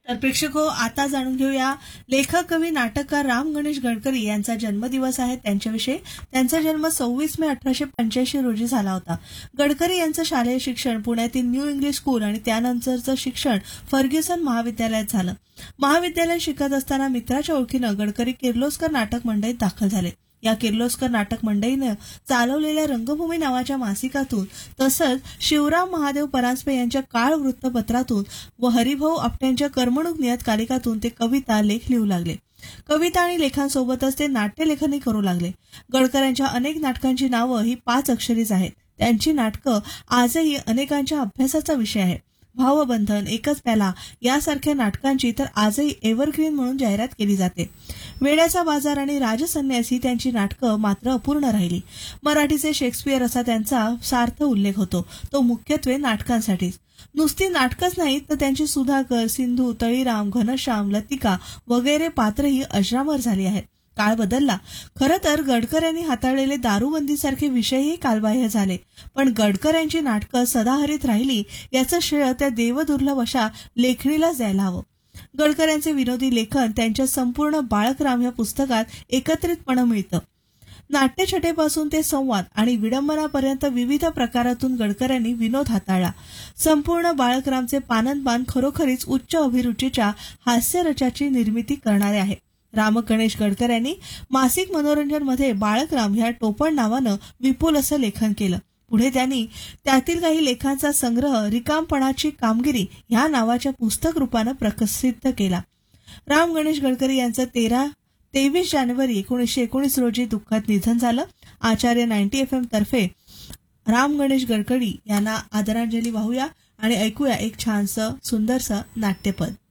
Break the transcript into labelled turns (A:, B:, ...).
A: तर प्रेक्षको, आता जाणून घेऊया लेखक, कवी, नाटककार राम गणेश गडकरी यांचा जन्मदिवस आहे त्यांच्याविषयी. त्यांचा जन्म 26 मे 1885 रोजी झाला होता. गडकरी यांचं शालेय शिक्षण पुण्यातील न्यू इंग्लिश स्कूल आणि त्यानंतरचं शिक्षण फर्ग्युसन महाविद्यालयात झालं. महाविद्यालयात शिकत असताना मित्राच्या ओळखीनं गडकरी किर्लोस्कर नाटक मंडईत दाखल झाले. या किर्लोस्कर नाटक मंडईनं चालवलेल्या रंगभूमी नावाच्या मासिकातून, तसंच शिवराम महादेव परांजपे यांच्या काळ वृत्तपत्रातून व हरिभाऊ आपट्यांच्या करमणूक नियतकालिकातून ते कविता, लेख लिहू लागले. कविता आणि लेखांसोबतच ते नाट्यलेखनही करू लागले. गडकऱ्यांच्या अनेक नाटकांची नावं ही 5 अक्षरीच आहेत. त्यांची नाटकं आजही अनेकांच्या अभ्यासाचा विषय आहे. भावबंधन, एकच प्याला यासारख्या नाटकांची तर आजही एव्हरग्रीन म्हणून जाहिरात केली जाते. वेड्याचा बाजार आणि राजसन्यास ही त्यांची नाटकं मात्र अपूर्ण राहिली. मराठीचे शेक्सपियर असा त्यांचा सार्थ उल्लेख होतो, तो मुख्यत्वे नाटकांसाठीच. नुसती नाटकच नाहीत तर त्यांची सुधाकर, सिंधू, तळीराम, घनश्याम, लतिका वगैरे पात्रही अजरामर झाली आहेत. काळ बदलला. खरं तर गडकऱ्यांनी हाताळलेले दारूबंदीसारखे विषयही कालबाह्य झाले, पण गडकऱ्यांची नाटकं सदाहरित राहिली याचं श्रेय त्या देवदुर्लभ अशा लेखणीलाच द्यायला हवं. गडकऱ्यांचे विनोदी लेखन त्यांच्या संपूर्ण बाळकराम या पुस्तकात एकत्रितपणे मिळतं. नाट्यछटेपासून ते संवाद आणि विडंबनापर्यंत विविध प्रकारातून गडकऱ्यांनी विनोद हाताळला. संपूर्ण बाळकरामचे पानंदपान खरोखरीच उच्च अभिरुचीच्या हास्यरसाची निर्मिती करणारे आहे. राम गणेश गडकऱ्यांनी मासिक मनोरंजनमध्ये बाळकराम ह्या टोपण नावानं विपुल असं लेखन केलं. पुढे त्यांनी त्यातील काही लेखांचा संग्रह रिकामपणाची कामगिरी ह्या नावाच्या पुस्तक रूपानं प्रसिद्ध केला. राम गणेश गडकरी यांचं 23 जानेवारी 1919 रोजी दुःखात निधन झालं. आचार्य 90 FM तर्फे राम गणेश गडकरी यांना आदरांजली वाहूया आणि ऐकूया एक छानसं सुंदरसं नाट्यपद.